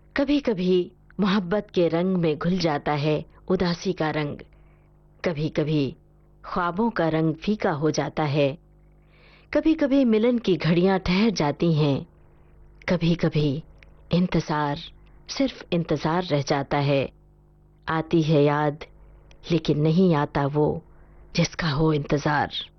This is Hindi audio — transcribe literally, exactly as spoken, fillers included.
कभी कभी मोहब्बत के रंग में घुल जाता है उदासी का रंग, कभी कभी ख्वाबों का रंग फीका हो जाता है, कभी कभी मिलन की घड़ियां ठहर जाती हैं, कभी कभी इंतजार सिर्फ इंतजार रह जाता है। आती है याद लेकिन नहीं आता वो जिसका हो इंतजार।